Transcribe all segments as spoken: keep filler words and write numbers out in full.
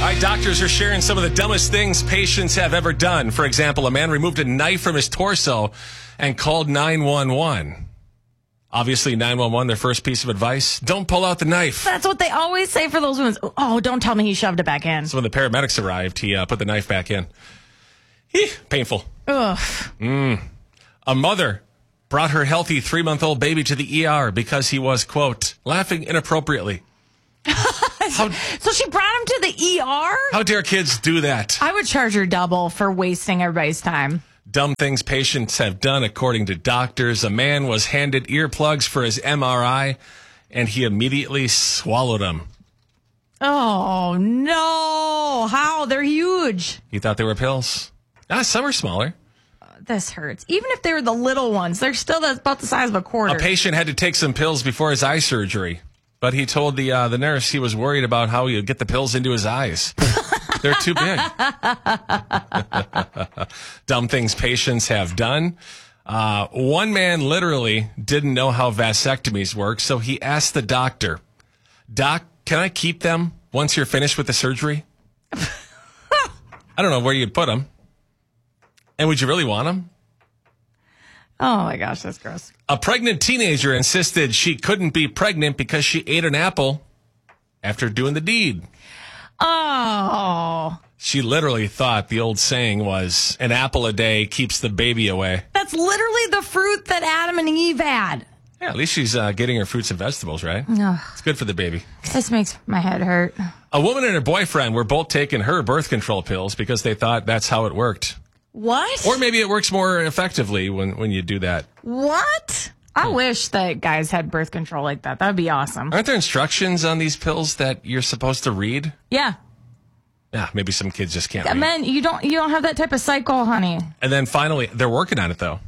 All right, doctors are sharing some of the dumbest things patients have ever done. For example, a man removed a knife from his torso and called nine one one. Obviously, nine one one, their first piece of advice, don't pull out the knife. That's what they always say for those women. Oh, don't tell me he shoved it back in. So when the paramedics arrived, he uh, put the knife back in. Eeh, painful. Ugh. Mm. A mother brought her healthy three-month-old baby to the E R because he was, quote, laughing inappropriately. How, so she brought him to the E R? How dare kids do that? I would charge her double for wasting everybody's time. Dumb things patients have done, according to doctors. A man was handed earplugs for his M R I, and he immediately swallowed them. Oh, no. How? They're huge. He thought they were pills. Ah, some are smaller. This hurts. Even if they were the little ones, they're still about the size of a quarter. A patient had to take some pills before his eye surgery, but he told the uh, the nurse he was worried about how he would get the pills into his eyes. They're too big. Dumb things patients have done. Uh, one man literally didn't know how vasectomies work, so he asked the doctor, Doc, can I keep them once you're finished with the surgery? I don't know where you'd put them. And would you really want them? Oh, my gosh, that's gross. A pregnant teenager insisted she couldn't be pregnant because she ate an apple after doing the deed. Oh. She literally thought the old saying was, an apple a day keeps the baby away. That's literally the fruit that Adam and Eve had. Yeah, at least she's uh, getting her fruits and vegetables, right? Ugh. It's good for the baby. This makes my head hurt. A woman and her boyfriend were both taking her birth control pills because they thought that's how it worked. What? Or maybe it works more effectively when, when you do that. What? I hmm. wish that guys had birth control like that. That would be awesome. Aren't there instructions on these pills that you're supposed to read? Yeah. Yeah, maybe some kids just can't yeah, read. Men, you don't you don't have that type of cycle, honey. And then finally, they're working on it, though.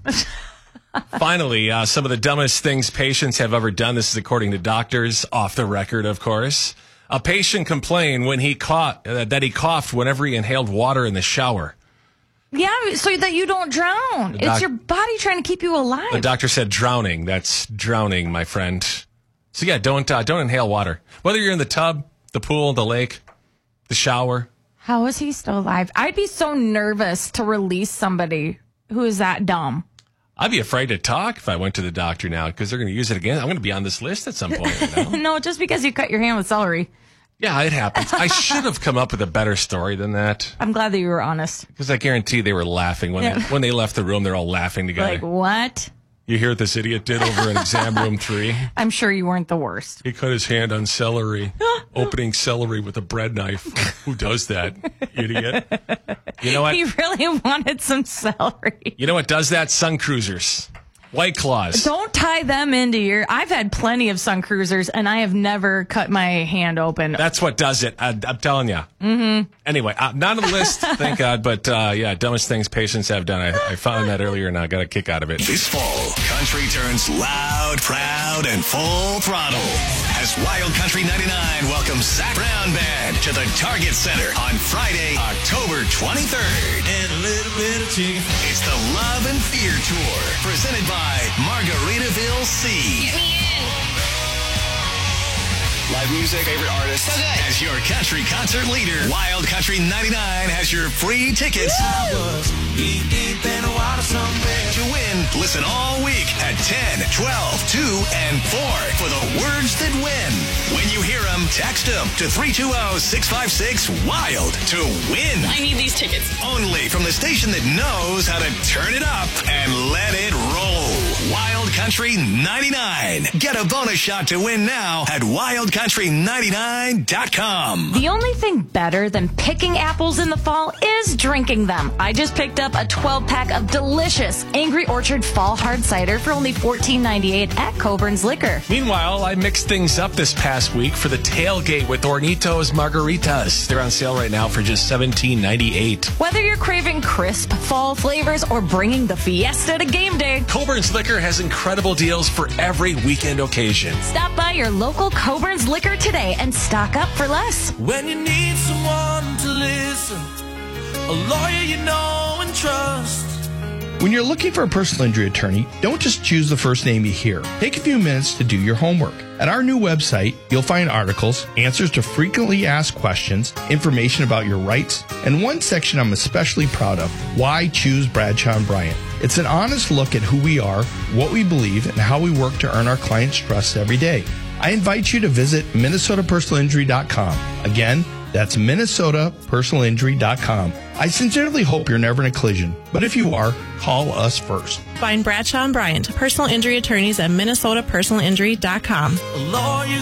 Finally, uh, some of the dumbest things patients have ever done. This is according to doctors, off the record, of course. A patient complained when he caught uh, that he coughed whenever he inhaled water in the shower. Yeah, so that you don't drown. Doc- it's your body trying to keep you alive. The doctor said drowning. That's drowning, my friend. So yeah, don't uh, don't inhale water. Whether you're in the tub, the pool, the lake, the shower. How is he still alive? I'd be so nervous to release somebody who is that dumb. I'd be afraid to talk if I went to the doctor now because they're going to use it again. I'm going to be on this list at some point. You know? No, just because you cut your hand with celery. Yeah, it happens. I should have come up with a better story than that. I'm glad that you were honest. Because I guarantee they were laughing. When, yeah. they, when they left the room, they're all laughing together. Like, what? You hear what this idiot did over in exam room three? I'm sure you weren't the worst. He cut his hand on celery, opening celery with a bread knife. Who does that, idiot? You know what? He really wanted some celery. You know what does that? Sun Cruisers. White Claws. Don't tie them into your... I've had plenty of Sun Cruisers, and I have never cut my hand open. That's what does it. I, I'm telling you. Mm-hmm. Anyway, uh, not on the list, thank God. But, uh, yeah, dumbest things patients have done. I, I found that earlier, and I got a kick out of it. This fall, country turns loud, proud, and full throttle as Wild Country ninety-nine welcomes Zac Brown Band to the Target Center on Friday, October twenty-third. And a little bit of chicken. It's the Love and Fear Tour, presented by Margaritaville C. Get me in. Live music, favorite artists. So good. As your country concert leader, Wild Country ninety-nine has your free tickets. I was deep, deep in the water somewhere. To win, listen all week at ten, twelve, two, and four for the words that win. When you hear them, text them to three two zero, six five six, WILD to win. I need these tickets. Only from the station that knows how to turn it up and let it roll. Wild Country ninety-nine. Get a bonus shot to win now at wild country ninety-nine dot com. The only thing better than picking apples in the fall is drinking them. I just picked up a twelve pack of delicious Angry Orchard Fall Hard Cider for only fourteen ninety-eight at Coburn's Liquor. Meanwhile, I mixed things up this past week for the tailgate with Hornitos Margaritas. They're on sale right now for just seventeen ninety-eight. Whether you're craving crisp fall flavors or bringing the fiesta to game day, Coburn's Liquor has incredible deals for every weekend occasion. Stop by your local Coburn's Liquor today and stock up for less. When you need someone to listen, a lawyer you know and trust, When you're looking for a personal injury attorney, don't just choose the first name you hear. Take a few minutes to do your homework. At our new website, you'll find articles, answers to frequently asked questions, information about your rights, and one section I'm especially proud of, Why Choose Bradshaw and Bryant. It's an honest look at who we are, what we believe, and how we work to earn our clients' trust every day. I invite you to visit Minnesota Personal Injury dot com. Again, that's Minnesota Personal Injury dot com. I sincerely hope you're never in a collision, but if you are, call us first. Find Bradshaw and Bryant, personal injury attorneys at Minnesota Personal Injury dot com. Lord, you